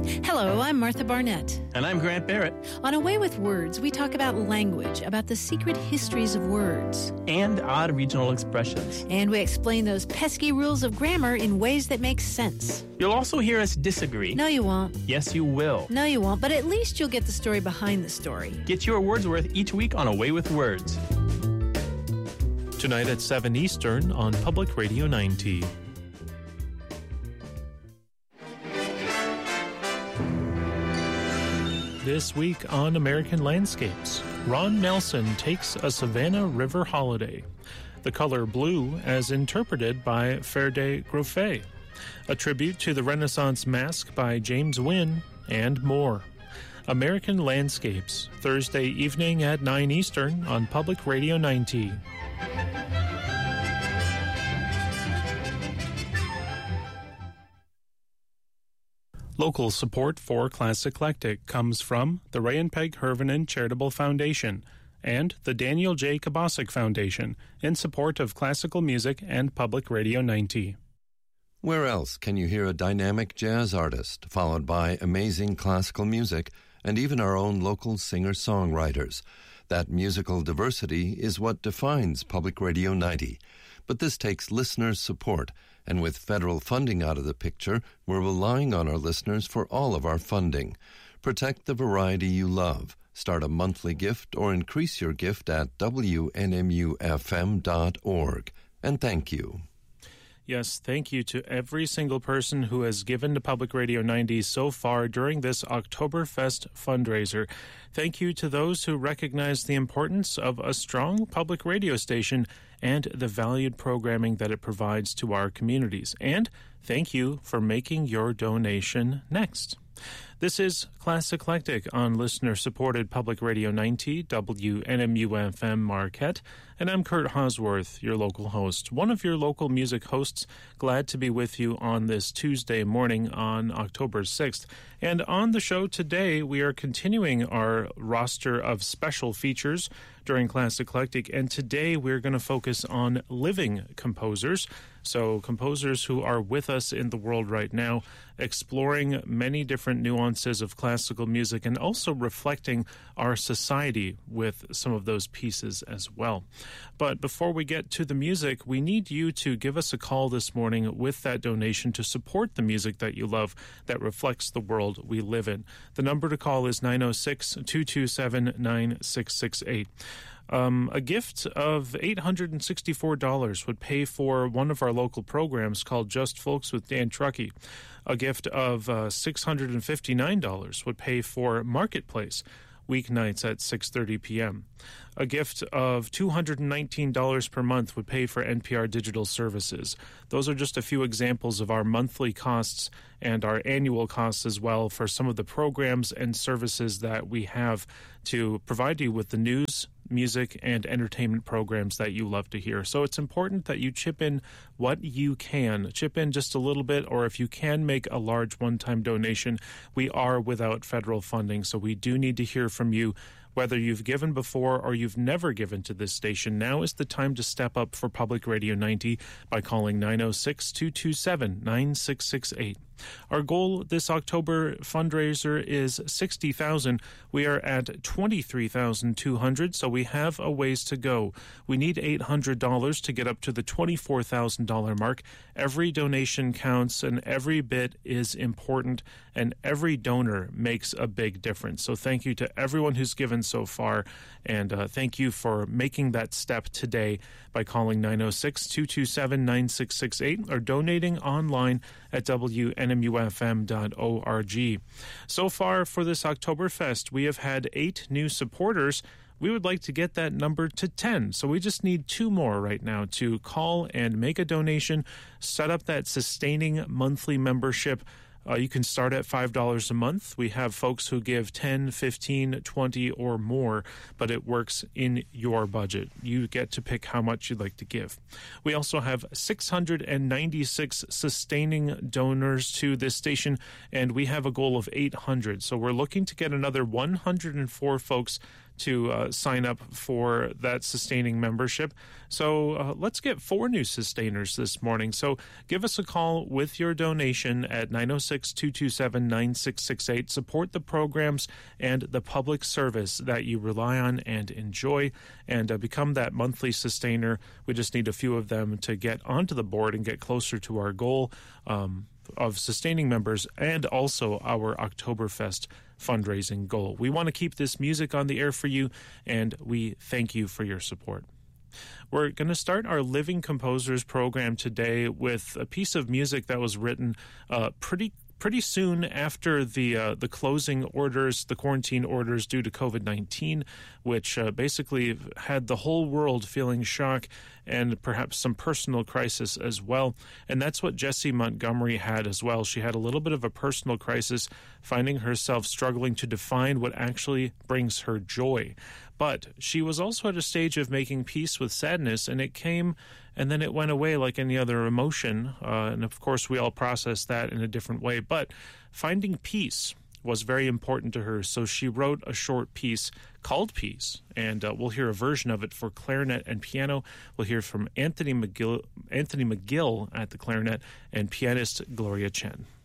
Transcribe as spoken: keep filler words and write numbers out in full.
Hello, I'm Martha Barnett. And I'm Grant Barrett. On A Way with Words, we talk about language, about the secret histories of words. And odd regional expressions. And we explain those pesky rules of grammar in ways that make sense. You'll also hear us disagree. No, you won't. Yes, you will. No, you won't, but at least you'll get the story behind the story. Get your Wordsworth each week on A Way with Words. Tonight at seven Eastern on Public Radio ninety. This week on American Landscapes, Ron Nelson takes a Savannah River holiday. The color blue as interpreted by Ferde Groffet. A tribute to the Renaissance Masque by James Wynne, and more. American Landscapes, Thursday evening at nine Eastern on Public Radio ninety. Local support for Class Eclectic comes from the Ray and Peg Hervanen Charitable Foundation and the Daniel J. Kabasic Foundation in support of classical music and Public Radio ninety. Where else can you hear a dynamic jazz artist, followed by amazing classical music, and even our own local singer-songwriters? That musical diversity is what defines Public Radio ninety. But this takes listeners' support, and with federal funding out of the picture, we're relying on our listeners for all of our funding. Protect the variety you love. Start a monthly gift or increase your gift at W N M U F M dot org. And thank you. Yes, thank you to every single person who has given to Public Radio ninety so far during this Oktoberfest fundraiser. Thank you to those who recognize the importance of a strong public radio station and the valued programming that it provides to our communities. And thank you for making your donation next. This is Class Eclectic on listener-supported Public Radio ninety, W N M U F M Marquette, and I'm Kurt Hosworth, your local host, one of your local music hosts, glad to be with you on this Tuesday morning on October sixth. And on the show today, we are continuing our roster of special features during Class Eclectic, and today we're going to focus on living composers, so composers who are with us in the world right now, exploring many different nuances of classical music and also reflecting our society with some of those pieces as well. But before we get to the music, we need you to give us a call this morning with that donation to support the music that you love that reflects the world we live in. The number to call is nine oh six, two two seven, nine six six eight. Um, a gift of eight hundred sixty-four dollars would pay for one of our local programs called Just Folks with Dan Truckee. A gift of uh, six hundred fifty-nine dollars would pay for Marketplace, weeknights at six thirty p.m. A gift of two hundred nineteen dollars per month would pay for N P R digital services. Those are just a few examples of our monthly costs and our annual costs as well for some of the programs and services that we have to provide you with the news, music, and entertainment programs that you love to hear. So it's important that you chip in what you can. Chip in just a little bit, or if you can make a large one-time donation. We are without federal funding, so we do need to hear from you. Whether you've given before or you've never given to this station, now is the time to step up for Public Radio ninety by calling nine oh six, two two seven, nine six six eight. Our goal this October fundraiser is sixty thousand dollars. We are at twenty-three thousand two hundred dollars, so we have a ways to go. We need eight hundred dollars to get up to the twenty-four thousand dollars mark. Every donation counts, and every bit is important, and every donor makes a big difference. So thank you to everyone who's given so far, and uh, thank you for making that step today by calling nine oh six, two two seven, nine six six eight or donating online at W N M U F M dot org. So far for this Oktoberfest, we have had eight new supporters. We would like to get that number to ten, so we just need two more right now to call and make a donation, set up that sustaining monthly membership. Uh, you can start at five dollars a month. We have folks who give ten, fifteen, twenty, or more, but it works in your budget. You get to pick how much you'd like to give. We also have six hundred ninety-six sustaining donors to this station, and we have a goal of eight hundred. So we're looking to get another one hundred four folks to uh, sign up for that sustaining membership. So uh, let's get four new sustainers this morning. So give us a call with your donation at nine oh six, two two seven, nine six six eight. Support the programs and the public service that you rely on and enjoy, and uh, become that monthly sustainer. We just need a few of them to get onto the board and get closer to our goal um, of sustaining members and also our Oktoberfest fundraising goal. We want to keep this music on the air for you, and we thank you for your support. We're going to start our Living Composers program today with a piece of music that was written uh, pretty pretty soon after the uh, the closing orders, the quarantine orders due to COVID nineteen, which uh, basically had the whole world feeling shock and perhaps some personal crisis as well. And that's what Jessie Montgomery had as well. She had a little bit of a personal crisis, finding herself struggling to define what actually brings her joy. But she was also at a stage of making peace with sadness, and it came and then it went away like any other emotion. Uh, and of course, we all process that in a different way. But finding peace was very important to her, so she wrote a short piece called Peace, and uh, we'll hear a version of it for clarinet and piano. We'll hear from Anthony McGill, Anthony McGill at the clarinet and pianist Gloria Chen.